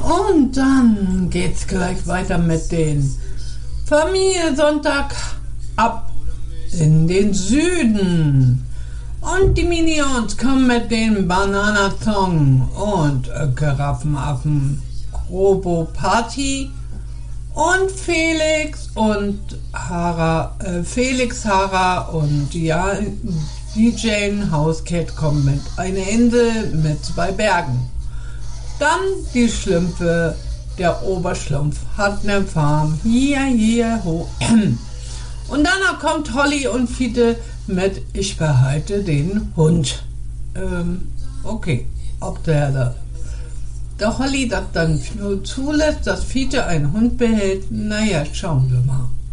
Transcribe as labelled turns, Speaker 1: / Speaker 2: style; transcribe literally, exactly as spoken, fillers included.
Speaker 1: Und dann geht's gleich weiter mit den Familie Sonntag ab in den Süden. Und die Minions kommen mit den Bananasong und äh, Giraffenaffen Robo Party. Und Felix und Hara, äh, Felix, Hara und ja, D J Housecat kommen mit einer Insel mit zwei Bergen. Dann die Schlümpfe, der Oberschlumpf hat eine Farm, hier, hier, ho. Und dann kommt Holly und Fiete mit Ich behalte den Hund. Ähm, okay, ob der da der Holly das dann zulässt, dass Fiete einen Hund behält, naja, schauen wir mal.